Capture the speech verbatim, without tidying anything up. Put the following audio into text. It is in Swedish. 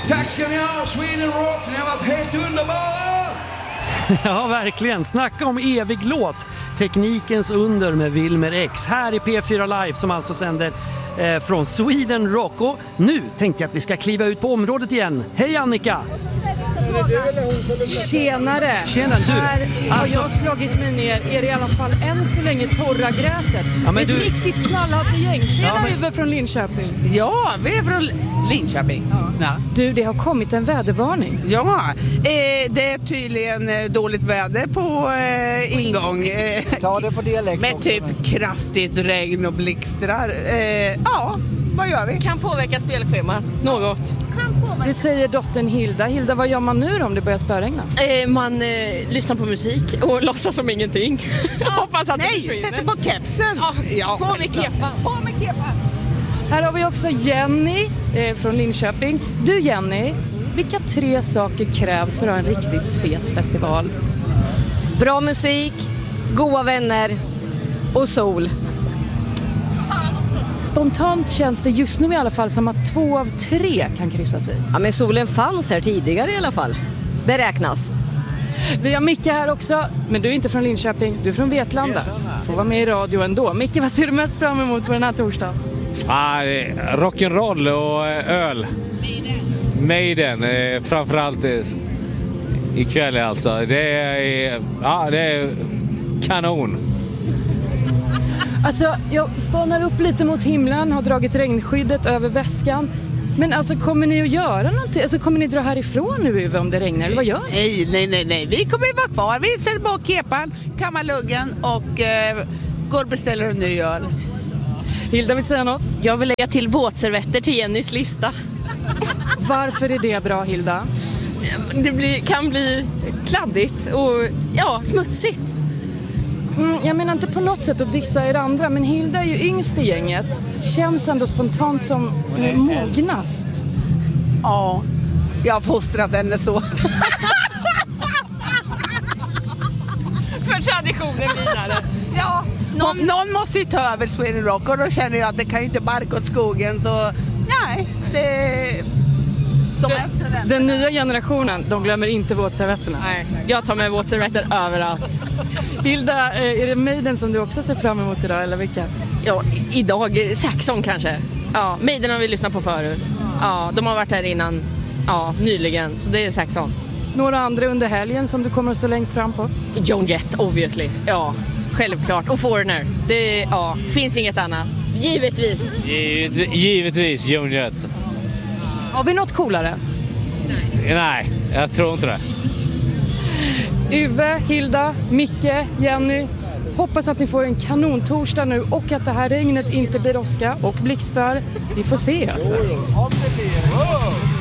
Tack ska ni ha, Sweden Rock. Ni har varit helt underbara. Ja, verkligen. Snacka om evig låt. Teknikens under med Wilmer X. Här i P fyra Live som alltså sänder eh, från Sweden Rock. Och nu tänkte jag att vi ska kliva ut på området igen. Hej Annika! Tjenare! Tjenare, du! Här har Alltså- jag slagit mig ner. Är det i alla fall än så länge torra gräset? Ja, men Ett du- riktigt knallhart gäng. Tjena Ja, men- Uwe från Linköping. Ja, vi är från Linköping. Ja, Du, det har kommit en vädervarning. ja eh, det är tydligen eh, dåligt väder på eh, ingång. Eh, Ta det på dialekt med också, typ men. kraftigt regn och blixtrar. Eh, ja, vad gör vi? Kan påverka spelschemat något. Det säger dottern Hilda. Hilda, vad gör man nu då om det börjar spöregna? Eh, man eh, lyssnar på musik och låtsas som ingenting. Hoppas att det Nej, försvinner. sätter på kepsen. Ja, på med kepan. På med kepan. Här har vi också Jenny eh, från Linköping. Du Jenny, vilka tre saker krävs för att ha en riktigt fet festival? Bra musik, goda vänner och sol. Spontant känns det just nu i alla fall som att två av tre kan kryssa sig. Ja, men solen fanns här tidigare i alla fall. Beräknas. Vi har Micke här också, men du är inte från Linköping, du är från Vetlanda. Får vara med i radio ändå. Micke, vad ser du mest fram emot på den här torsdagen? Ah, rock'n'roll och eh, öl. Maiden, eh, framförallt eh, ikväll alltså. Det är, ja, det är kanon. Alltså, jag spanar upp lite mot himlen, har dragit regnskyddet över väskan. Men alltså, kommer ni att göra någonting? Alltså, kommer ni dra härifrån nu Uwe om det regnar, eller vad gör ni? Nej, nej, nej, nej. Vi kommer vara kvar. Vi sätter på kepan, kammar luggen och eh, går och beställer en ny öl. Hilda vill säga något? Jag vill lägga till våtservetter till Jennys lista. Varför är det bra, Hilda? Det blir, kan bli kladdigt och ja, smutsigt. Mm, jag menar inte på något sätt att dissa er andra, men Hilda är ju yngst i gänget. Känns ändå spontant som eh, mognast. Ja, jag har fostrat henne så. För traditionen vidare. Ja, någon... någon måste ju ta över Sweden Rock och då känner jag att det kan ju inte barka åt skogen så nej, det... De är studenter. Den nya generationen, de glömmer inte våtservetterna. Nej, jag tar med våtservetter överallt. Hilda, eh, är det Maiden som du också ser fram emot idag, eller vilka? Ja, i- idag Saxon kanske. Ja, Maiden har vi lyssnat på förut. Ja, de har varit här innan, ja, nyligen, så det är Saxon. Några andra under helgen som du kommer att stå längst fram på? Joan Jett, obviously. Ja, självklart. Och Foreigner. Det, ja, finns inget annat. Givetvis. Givet, givetvis Joan Jett. Har vi något coolare? Nej, jag tror inte det. Uwe, Hilda, Micke, Jenny. Hoppas att ni får en kanontorsdag nu och att det här regnet inte blir åska och blixtar. Vi får se alltså. Om det blir.